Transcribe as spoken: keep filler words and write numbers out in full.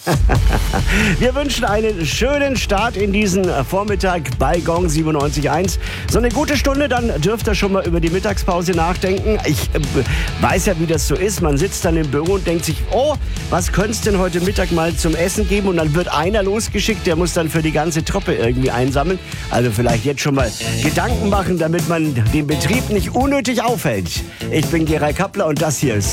Wir wünschen einen schönen Start in diesen Vormittag bei Gong siebenundneunzig Komma eins. So eine gute Stunde, dann dürft ihr schon mal über die Mittagspause nachdenken. Ich äh, weiß ja, wie das so ist. Man sitzt dann im Büro und denkt sich, oh, was könnte es denn heute Mittag mal zum Essen geben? Und dann wird einer losgeschickt, der muss dann für die ganze Truppe irgendwie einsammeln. Also vielleicht jetzt schon mal Gedanken machen, damit man den Betrieb nicht unnötig aufhält. Ich bin Gerald Kappler und das hier ist